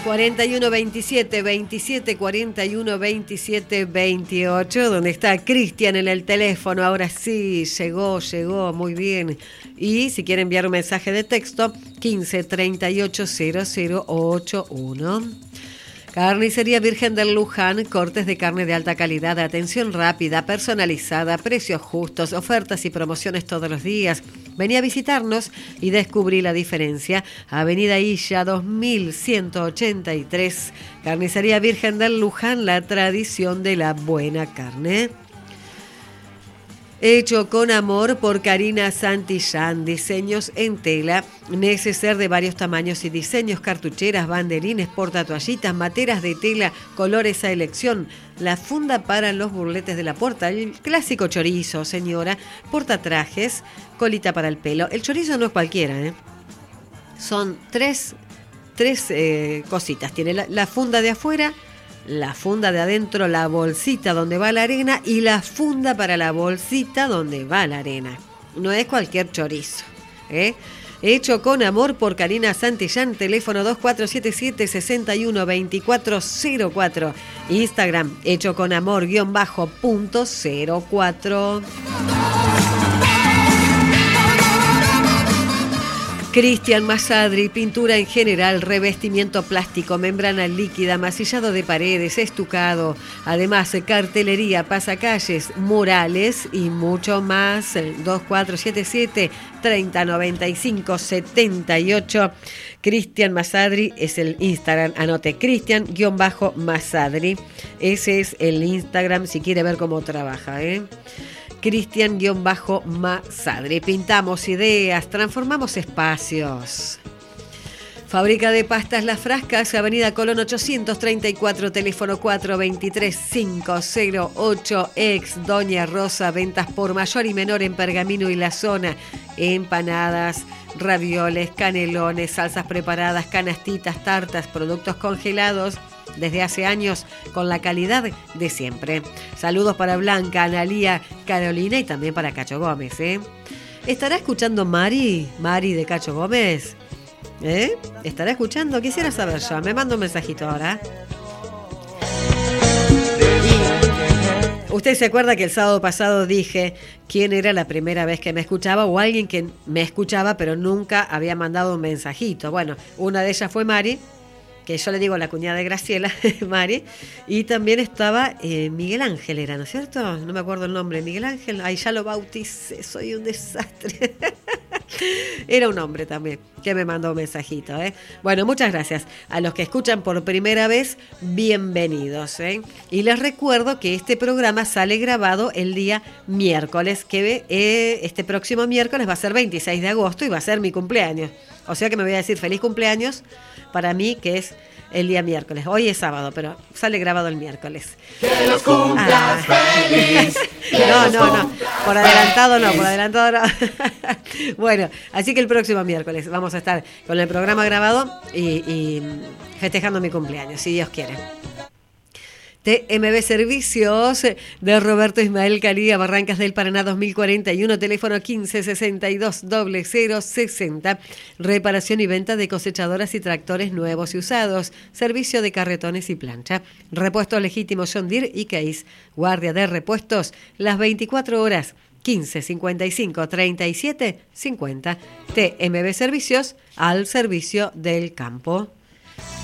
41 27 27 41 27 28, donde está Cristian en el teléfono. Ahora sí, llegó, muy bien. Y si quiere enviar un mensaje de texto, 15 38 0081. Carnicería Virgen del Luján, cortes de carne de alta calidad, atención rápida, personalizada, precios justos, ofertas y promociones todos los días. Vení a visitarnos y descubrí la diferencia. Avenida Illa 2183, Carnicería Virgen del Luján, la tradición de la buena carne. Hecho con amor por Karina Santillán, diseños en tela, neceser de varios tamaños y diseños, cartucheras, banderines, portatoallitas, materas de tela, colores a elección, la funda para los burletes de la puerta, el clásico chorizo, señora, portatrajes, colita para el pelo. El chorizo no es cualquiera, ¿eh? Son tres cositas. Tiene la funda de afuera, la funda de adentro, la bolsita donde va la arena y la funda para la bolsita donde va la arena. No es cualquier chorizo, ¿eh? Hecho con amor por Karina Santillán, teléfono 2477-612404. Instagram, hecho con amor _.04. Cristian Masadri, pintura en general, revestimiento plástico, membrana líquida, masillado de paredes, estucado, además cartelería, pasacalles, murales y mucho más. 2477-309578. Cristian Masadri es el Instagram, anote, Cristian-Masadri. Ese es el Instagram si quiere ver cómo trabaja, Cristian-Masadri. Pintamos ideas, transformamos espacios. Fábrica de pastas Las Frascas, Avenida Colón 834, teléfono 423-508, ex Doña Rosa, ventas por mayor y menor en Pergamino y la zona, empanadas, ravioles, canelones, salsas preparadas, canastitas, tartas, productos congelados, desde hace años con la calidad de siempre. Saludos para Blanca, Analía, Carolina y también para Cacho Gómez, ¿Estará escuchando Mari de Cacho Gómez? ¿Estará escuchando? Quisiera saber yo. Me manda un mensajito ahora. Usted se acuerda que el sábado pasado dije quién era la primera vez que me escuchaba o alguien que me escuchaba pero nunca había mandado un mensajito. Bueno, una de ellas fue Mari, que yo le digo la cuñada de Graciela, Mari, y también estaba Miguel Ángel, ¿no es cierto? No me acuerdo el nombre, Miguel Ángel, ahí ya lo bauticé, soy un desastre. Era un hombre también que me mandó un mensajito, Bueno, muchas gracias. A los que escuchan por primera vez, bienvenidos, Y les recuerdo que este programa sale grabado el día miércoles, que este próximo miércoles va a ser 26 de agosto y va a ser mi cumpleaños. O sea que me voy a decir feliz cumpleaños para mí, que es el día miércoles. Hoy es sábado, pero sale grabado el miércoles. ¡Que los cumplas feliz! No. Por adelantado no. Bueno, así que el próximo miércoles vamos a estar con el programa grabado y festejando mi cumpleaños, si Dios quiere. TMB Servicios de Roberto Ismael Calía, Barrancas del Paraná 2041, teléfono 1562-0060, reparación y venta de cosechadoras y tractores nuevos y usados, servicio de carretones y plancha, repuestos legítimos John Deere y Case, guardia de repuestos las 24 horas, 15 55 37 50, TMB Servicios al servicio del campo.